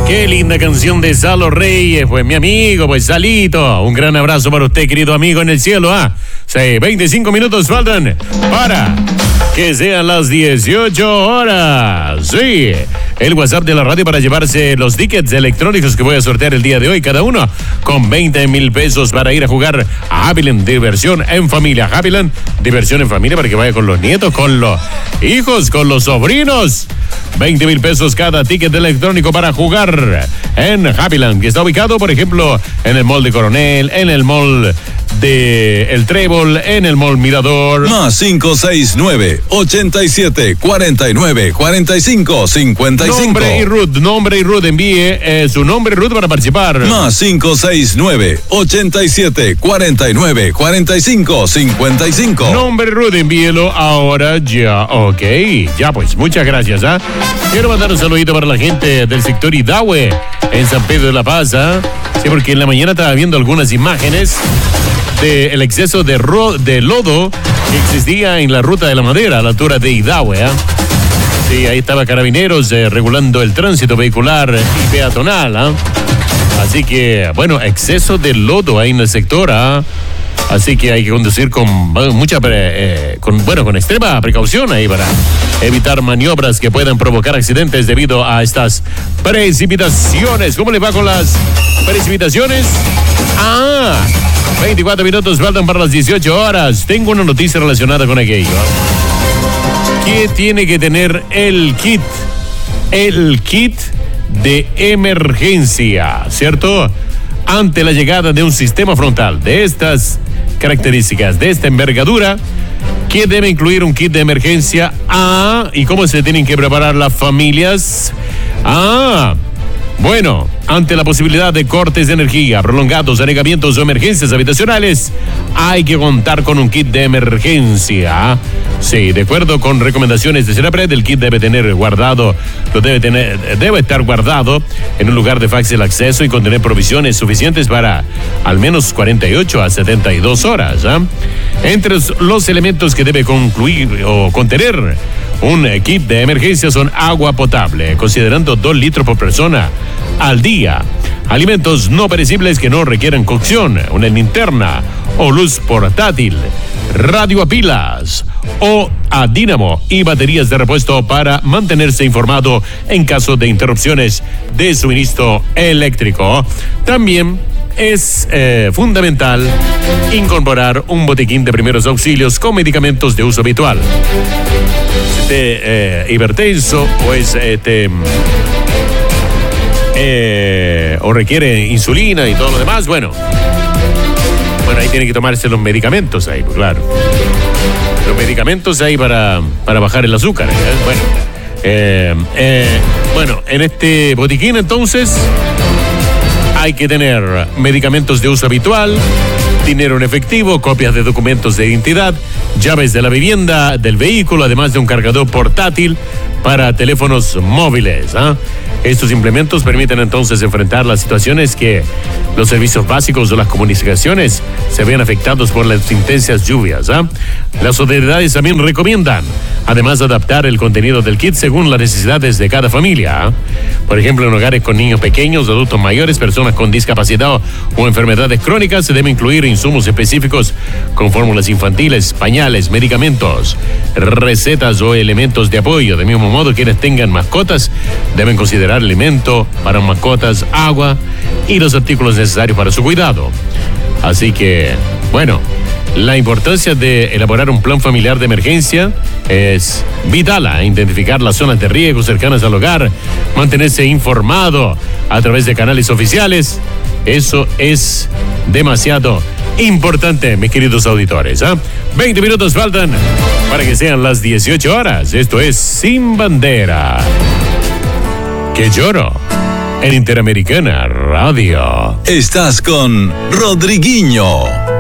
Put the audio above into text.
Qué linda canción de Salo Reyes, pues mi amigo, pues Salito. Un gran abrazo para usted, querido amigo en el cielo. Sí, 25 minutos faltan para que sean las 18 horas. Sí, el WhatsApp de la radio para llevarse los tickets electrónicos que voy a sortear el día de hoy, cada uno con 20,000 pesos para ir a jugar a Happyland, diversión en familia. Happyland, diversión en familia para que vaya con los nietos, con los hijos, con los sobrinos. 20,000 pesos cada ticket electrónico para jugar en Happyland, que está ubicado, por ejemplo, en el Mall de Coronel, en el Mall de El Trébol, en el Mall Mirador. Más 569-87-49-45-55. Nombre y RUT, envíe su nombre y RUT para participar. Más 569-87-49-45-55. Nombre y RUT, envíelo ahora ya. Ok, ya pues, muchas gracias. Quiero mandar un saludito para la gente del sector Idahue en San Pedro de la Paz. Sí, porque en la mañana estaba viendo algunas imágenes del exceso de lodo que existía en la ruta de la Madera a la altura de Idahue. Sí, ahí estaba Carabineros regulando el tránsito vehicular y peatonal. Así que, bueno, exceso de lodo ahí en el sector. Así que hay que conducir con mucha, con extrema precaución ahí para evitar maniobras que puedan provocar accidentes debido a estas precipitaciones. ¿Cómo le va con las precipitaciones? 24 minutos faltan para las 18 horas. Tengo una noticia relacionada con aquello. ¿Qué tiene que tener el kit? El kit de emergencia, ¿cierto? Ante la llegada de un sistema frontal de estas características, de esta envergadura, ¿qué debe incluir un kit de emergencia? ¿Y cómo se tienen que preparar las familias? Bueno, ante la posibilidad de cortes de energía, prolongados, anegamientos o emergencias habitacionales, hay que contar con un kit de emergencia. Sí, de acuerdo con recomendaciones de Senapred, el kit debe estar guardado en un lugar de fácil acceso y contener provisiones suficientes para al menos 48 a 72 horas. Entre los elementos que debe concluir o contener un kit de emergencia son agua potable, considerando 2 litros por persona al día, alimentos no perecibles que no requieran cocción, una linterna o luz portátil, radio a pilas o a dínamo y baterías de repuesto para mantenerse informado en caso de interrupciones de suministro eléctrico. También es fundamental incorporar un botiquín de primeros auxilios con medicamentos de uso habitual. Hipertenso o o requiere insulina y todo lo demás, bueno, ahí tiene que tomarse los medicamentos ahí, pues claro. Los medicamentos ahí para bajar el azúcar. Bueno, en este botiquín entonces hay que tener medicamentos de uso habitual, dinero en efectivo, copias de documentos de identidad, llaves de la vivienda, del vehículo, además de un cargador portátil para teléfonos móviles. Estos implementos permiten entonces enfrentar las situaciones que los servicios básicos de las comunicaciones se vean afectados por las intensas lluvias. Las autoridades también recomiendan, además, adaptar el contenido del kit según las necesidades de cada familia. Por ejemplo, en hogares con niños pequeños, adultos mayores, personas con discapacidad o enfermedades crónicas, se deben incluir insumos específicos con fórmulas infantiles, pañales, medicamentos, recetas o elementos de apoyo. De mismo modo, quienes tengan mascotas deben considerar alimento para mascotas, agua y los artículos necesarios para su cuidado. Así que, bueno, la importancia de elaborar un plan familiar de emergencia es vital. Identificar las zonas de riesgo cercanas al hogar, mantenerse informado a través de canales oficiales. Eso es demasiado importante, mis queridos auditores. 20 minutos faltan para que sean las 18 horas. Esto es Sin Bandera. Que lloro en Interamericana Radio. Estás con Rodriguinho.